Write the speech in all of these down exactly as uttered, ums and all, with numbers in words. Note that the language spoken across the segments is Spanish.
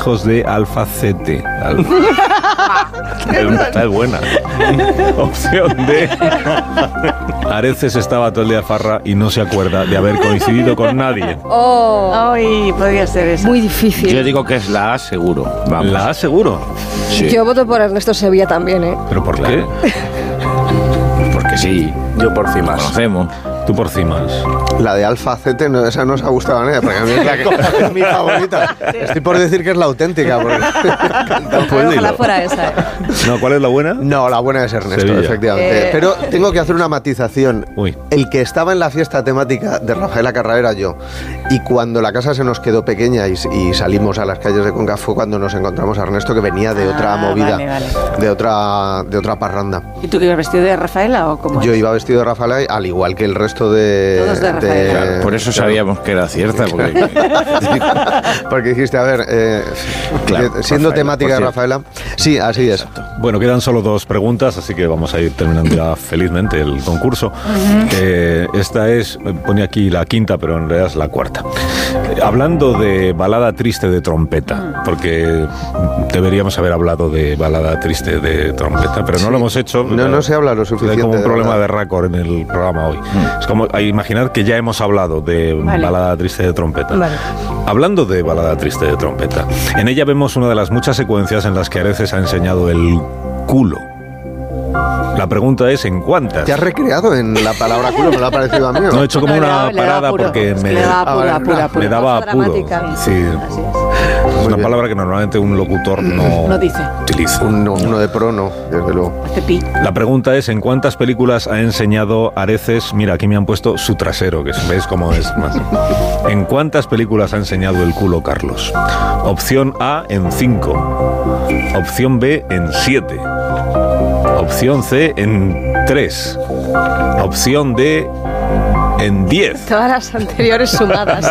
hijos de Albacete. Al... Esta es buena. Opción D. Areces estaba todo el día farra y no se acuerda de haber coincidido con nadie. Oh, Ay, podría ser eso. Muy difícil. Yo digo que es la A seguro. Vamos. ¿La A seguro? Sí. Yo voto por Ernesto Sevilla también, ¿eh? ¿Pero por qué? Porque sí. Yo por Cimas. Conocemos. Tú por Cimas. La de Albacete, no, esa no os ha gustado a nadie, porque a mí es la que es mi favorita. Estoy por decir que es la auténtica. Porque... Pero ojalá fuera esa. ¿eh? No, ¿cuál es la buena? No, la buena es Ernesto, Sevilla. efectivamente. Eh... Pero tengo que hacer una matización. Uy. El que estaba en la fiesta temática de Rafaela Carrà era yo. Y cuando la casa se nos quedó pequeña y, y salimos a las calles de Cuenca fue cuando nos encontramos a Ernesto, que venía de otra Ah, movida, vale, vale. de otra de otra parranda. ¿Y tú que ibas vestido de Rafaela o cómo? Yo iba vestido de Rafaela, al igual que el resto de... Todos de Rafaela. Claro, por eso sabíamos que era cierta. Porque, porque dijiste, a ver, eh, claro, siendo Rafaela, temática de Rafaela... Sí, así es. Exacto. Bueno, quedan solo dos preguntas, así que vamos a ir terminando ya felizmente el concurso. Uh-huh. Eh, esta es, pone aquí la quinta, pero en realidad es la cuarta. Eh, hablando de balada triste de trompeta, porque deberíamos haber hablado de balada triste de trompeta, pero no sí. lo hemos hecho. No, no se habla lo suficiente. Hay como un de problema verdad. de récord en el programa hoy. Mm. Es como, imaginad que ya hemos hablado de vale. balada triste de trompeta. Vale. Hablando de balada triste de trompeta, en ella vemos una de las muchas secuencias en las que Areces ha enseñado el culo. La pregunta es, ¿en cuántas? ¿Te has recreado en la palabra culo? ¿Me lo ha parecido a mí? ¿O? No, he hecho como no, una le da, parada le porque me, le da apuro, ah, apuro, apuro. me daba apuro. Sí. Así Es una bien. palabra que normalmente un locutor no, no dice. utiliza. Uno, uno de pro no, desde luego. Hace pi. La pregunta es, ¿en cuántas películas ha enseñado Areces? Mira, aquí me han puesto su trasero, que veis cómo es más. ¿En cuántas películas ha enseñado el culo Carlos? Opción A, en cinco. Opción B, en siete. Opción C, en tres. Opción D, en diez. Todas las anteriores sumadas.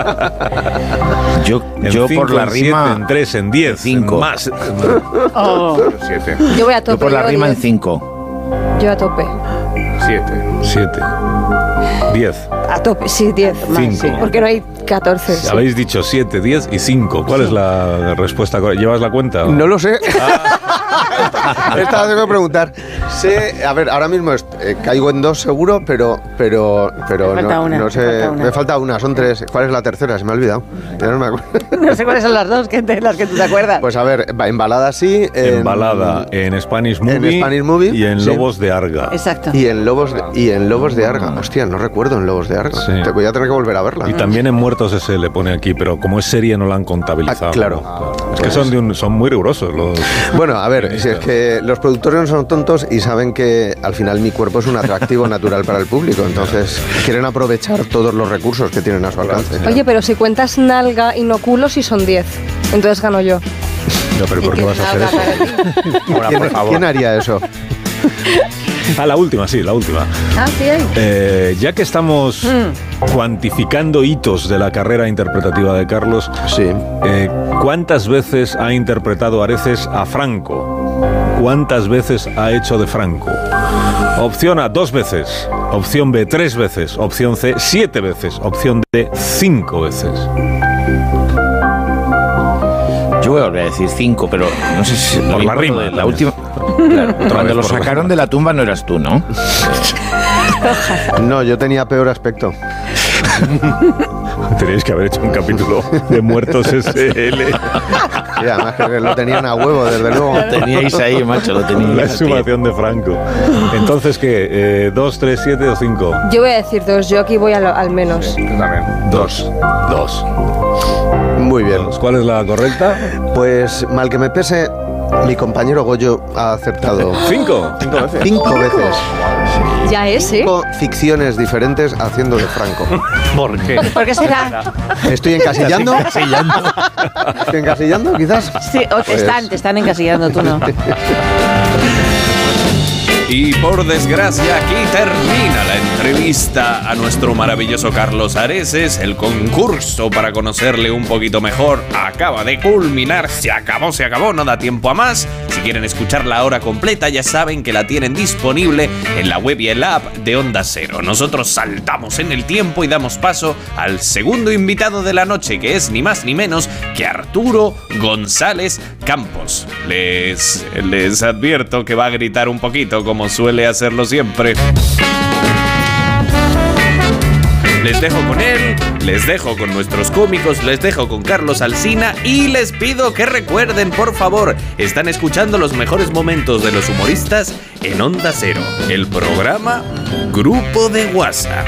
yo En yo cinco, por la en rima... siete, en tres, en diez. cinco. En más. Oh. Siete. Yo voy a tope. Yo por la yo rima en diez. cinco. Yo a tope. Siete. Siete. Diez. A tope, sí, diez. Cinco. Sí, porque no hay catorce. Sí. Habéis dicho siete, diez y cinco. ¿Cuál sí. es la respuesta? ¿Llevas la cuenta? No lo sé. Estaba tengo que preguntar. Sé, a ver, ahora mismo es, eh, caigo en dos seguro, pero pero pero Me falta no, una, no me sé. falta una. Me falta una, son tres. ¿Cuál es la tercera? Se me ha olvidado. Ya no me acuerdo. No sé cuáles son las dos que te, las que tú te acuerdas. Pues a ver, en balada sí. En, en balada, en Spanish Movie, en Spanish Movie y en sí. Lobos de Arga. Exacto. Y en Lobos de, y en Lobos de Arga. Hostia, no recuerdo en Lobos de Arga. Sí. Te voy a tener que volver a verla. Y también en Muertos S le pone aquí, pero como es serie no la han contabilizado. Ah, claro. Es que son, de un, son muy rigurosos los... Bueno, a ver, si es que los productores no son tontos y saben que al final mi cuerpo es un atractivo natural para el público, entonces quieren aprovechar todos los recursos que tienen a su alcance. Oye, pero si cuentas nalga y no culo, sí son diez. Entonces gano yo. No, pero ¿por qué vas a hacer eso? Ahora, ¿Quién, por favor. ¿Quién haría eso? Ah, la última, sí, la última. Ah, sí hay. Eh, ya que estamos mm. cuantificando hitos de la carrera interpretativa de Carlos, Sí. eh, ¿cuántas veces ha interpretado Areces a Franco? ¿Cuántas veces ha hecho de Franco? Opción A, dos veces. Opción B, tres veces. Opción C, siete veces. Opción D, cinco veces. Yo voy a volver a decir cinco, pero no sé si... Por la rima, de La también. última... Claro, cuando vez lo por la sacaron rima. de la tumba no eras tú, ¿no? No, yo tenía peor aspecto. Tenéis que haber hecho un capítulo de Muertos S L. Y además que lo tenían a huevo, desde luego. Lo teníais ahí, macho, lo teníais. La exhumación de Franco. Entonces, ¿qué? Eh, ¿Dos, tres, siete o cinco? Yo voy a decir dos. Yo aquí voy a lo- al menos. Yo también. Dos. Dos. Muy bien. Dos. ¿Cuál es la correcta? Pues mal que me pese, mi compañero Goyo ha acertado Cinco. Cinco veces. cinco veces. Ya es, ¿eh? Cinco ficciones diferentes haciendo de Franco. ¿Por qué? ¿Por qué será? ¿Estoy encasillando? ¿Estoy encasillando, quizás? Sí, o te Pues- están, te están encasillando, tú no. Y por desgracia, aquí termina la entrevista a nuestro maravilloso Carlos Areces. El concurso para conocerle un poquito mejor acaba de culminar. Se acabó, se acabó, no da tiempo a más. Si quieren escuchar la hora completa, ya saben que la tienen disponible en la web y en la app de Onda Cero. Nosotros saltamos en el tiempo y damos paso al segundo invitado de la noche, que es ni más ni menos que Arturo González Campos. Les, les advierto que va a gritar un poquito, como suele hacerlo siempre. Les dejo con él, les dejo con nuestros cómicos, les dejo con Carlos Alsina y les pido que recuerden, por favor, están escuchando los mejores momentos de los humoristas en Onda Cero, el programa Grupo de WhatsApp.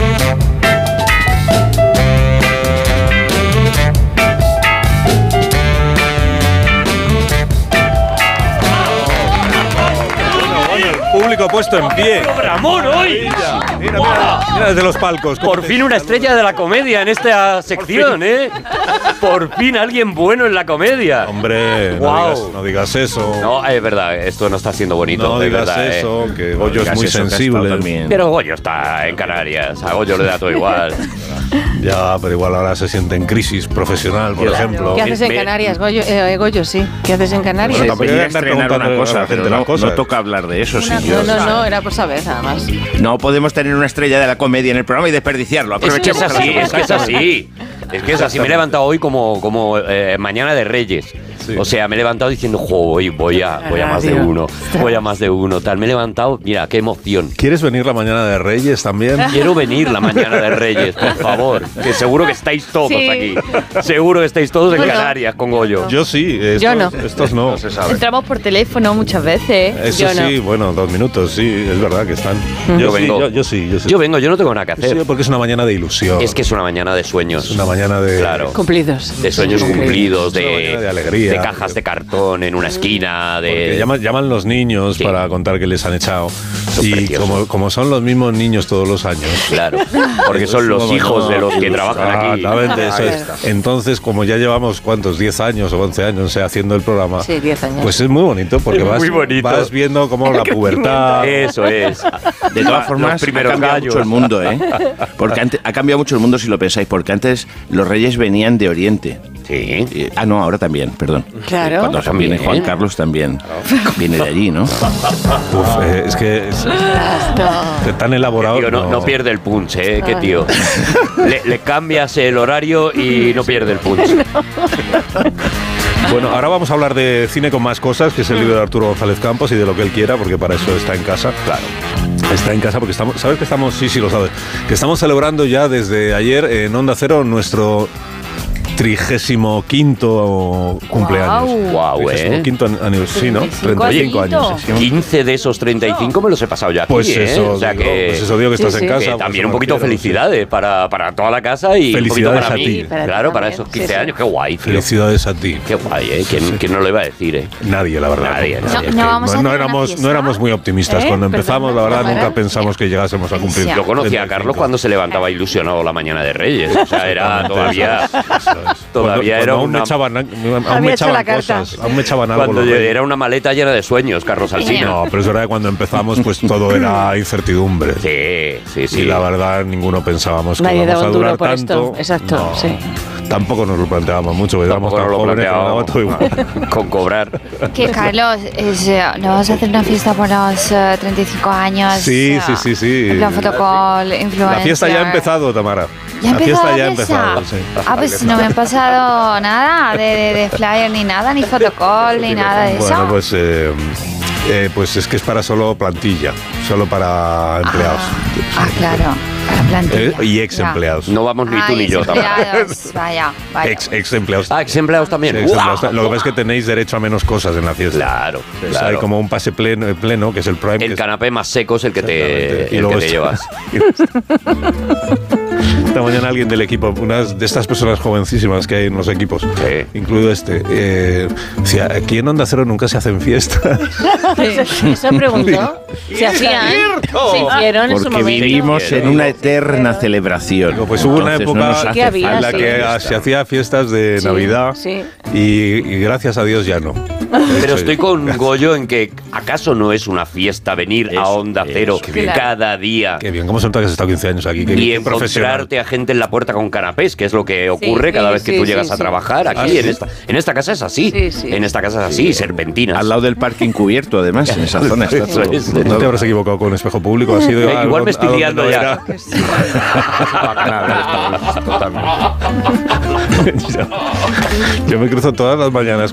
Público puesto en pie. ¡Programón hoy! Mira, mira, mira, mira desde los palcos. Por fin una estrella de la comedia en esta sección, ¿eh? Por fin alguien bueno en la comedia. Hombre, Wow. no, digas, no digas eso. No, es verdad, esto no está siendo bonito. No de digas verdad, eso, ¿eh? que Goyo es muy sensible. Pero Goyo está en Canarias, a Goyo le da todo igual. Ya, pero igual ahora se siente en crisis profesional, por Claro. ejemplo. ¿Qué haces en Me- Canarias, Goyo? Eh, Goyo, sí. ¿Qué haces en Canarias? Bueno, tampoco hay que Venía a andar estrenar preguntando una a cosa, la gente pero las no, cosas. no toca hablar de eso. Una- sí, no, yo- no, no, era por saber nada más. No podemos tener una estrella de la comedia en el programa y desperdiciarlo. Es que es Aprovechemos. así, es que es así. Es que es así. Me he levantado hoy como, como eh, mañana de Reyes. Sí. O sea, me he levantado diciendo, jo, hoy voy a, voy a más de Radio. uno, voy a más de uno, tal. Me he levantado, mira, qué emoción. ¿Quieres venir la mañana de Reyes también? Quiero venir la mañana de Reyes, por favor. Que seguro que estáis todos Sí. aquí. Seguro que estáis todos en Bueno. Canarias con Goyo. Yo sí, estos, Yo no. estos no. se sabe. Entramos por teléfono muchas veces. Eso Yo no. sí, bueno, dos minutos, sí, es verdad que están. Yo, Yo sí, vengo. yo, yo sí, yo sí. Yo vengo, yo no tengo nada que Sí, hacer. porque es una mañana de ilusión. Es que es una mañana de sueños. es una mañana de. Claro. Cumplidos. De sueños Sí. cumplidos, Es una de, mañana de alegría. de cajas de cartón en una esquina, Porque de... llaman, llaman los niños Sí. para contar que les han echado. Son y preciosos. como, como son los mismos niños todos los años. Claro, porque son los Como hijos no, de los que trabajan aquí. Exactamente, eso Ahí es. está. Entonces, como ya llevamos, ¿cuántos? diez años o once años, no sé, haciendo el programa. Sí, diez años. Pues es muy bonito, porque Es vas, muy bonito. vas viendo como la pubertad. Eso es. De todas formas, Los primeros ha cambiado gallos. mucho el mundo, ¿eh? Porque antes, ha cambiado mucho el mundo si lo pensáis, porque antes los reyes venían de Oriente. Sí. Eh, ah, no, ahora también, perdón. Claro. Cuando También. viene Juan Carlos también. Viene de allí, ¿no? Uf, eh, es que es, es tan elaborado. Tío, no, no pierde el punch, ¿eh? Qué tío. Le, le cambias el horario y no pierde el punch. Bueno, ahora vamos a hablar de cine con más cosas, que es el libro de Arturo González Campos y de lo que él quiera, porque para eso está en casa. Claro. Está en casa porque estamos, ¿sabes que estamos? Sí, sí, lo sabes. Que estamos celebrando ya desde ayer en Onda Cero nuestro trigésimo quinto cumpleaños. Guau, Trigésimo ¿eh? quinto aniversario, sí, ¿no? treinta y cinco años. sí. quince de esos treinta y cinco me los he pasado ya aquí, Pues ¿eh? eso, O sea digo, que... pues eso digo que Sí, estás sí. en casa. que pues también eso un poquito me refiero, felicidades para, para toda la casa y Felicidades un poquito para a mí. ti. Para ti Claro, para también. esos quince Sí, sí. años. Qué guay, sí. tío. Felicidades a ti. Qué guay, ¿eh? ¿Quién, quién no lo iba a decir, eh? Nadie, la verdad. Nadie, no, nadie. No, no vamos a no, no hacer una éramos, fiesta. no éramos muy optimistas. ¿Eh? Cuando Perdón, empezamos, la verdad, ¿cómo nunca era? pensamos que llegásemos a cumplir. Yo Yo conocí a treinta y cinco. Carlos cuando se levantaba ilusionado la mañana de Reyes. O sea, era todavía... Eso es. Todavía Cuando- era cuando aún una- me echaban, aún Había me hecho echaban la carta. cosas, aún me echaban algo. Cuando los reyes. era una maleta llena de sueños, Carlos Alsina. No, pero es verdad que cuando empezamos, pues todo era incertidumbre. Sí, sí, sí. Y la verdad, ninguno pensábamos que Nadie íbamos daba a un duro durar por tanto. esto. Exacto, No, sí. Tampoco nos lo planteábamos mucho, porque éramos Tampoco tan nos lo jóvenes que nos daba todo igual. planteábamos con cobrar. Que Carlos, es, eh, ¿no vas a hacer una fiesta por los eh, treinta y cinco años? Sí, eh, sí, sí, sí. En plan fotocall, influencer. La fiesta ya ha empezado, Tamara. ¿Ya ha la empezado fiesta ya ha la fiesta? empezado, sí. Ah, pues no me han pasado nada de, de, de flyer ni nada, ni fotocall, ni nada de eso. Bueno, pues, eh, eh, pues es que es para solo plantilla, solo para empleados. Ah, claro, para plantilla. Eh, y ex empleados. No vamos ni tú Ay, ni yo, Tamara. empleados, vaya, vaya. Ex, ex empleados. Ah, ex empleados también. Sí, ex ¡Guau! empleados. Lo que pasa es que tenéis derecho a menos cosas en la fiesta. Claro, Pues claro. Hay como un pase pleno, pleno que es el prime. que El es- canapé más seco es el que te, Exactamente. Y el luego que te está- llevas. Esta mañana alguien del equipo, una de estas personas jovencísimas que hay en los equipos, Sí. incluido este, eh, decía, aquí en Onda Cero nunca se hacen fiestas. Eso preguntó. Se hacían. Se hicieron en su Porque momento. vivimos en una eterna celebración. Digo, pues hubo una Entonces, no nos época hace ¿Qué había? en la Sí. que ah, se hacía fiestas de Sí, Navidad sí. y, y gracias a Dios ya no. Pero estoy con Goyo en que ¿acaso no es una fiesta venir a Onda Cero cada día? Qué bien, ¿cómo se nota que has estado quince años aquí? Qué, Y qué profesional. encontrarte a gente en la puerta con canapés, que es lo que ocurre Sí, cada sí, vez que sí, tú sí, llegas a sí. trabajar aquí. Ah, ¿sí? en, esta, en esta casa es así. Sí, sí. En esta casa es así, serpentinas. Al lado del parking cubierto, además, en esa zona está Eso todo. es. No te habrás equivocado con espejo público, has ido Eh, a igual algo- me estoy a donde liando no ya. era. Yo me cruzo todas las mañanas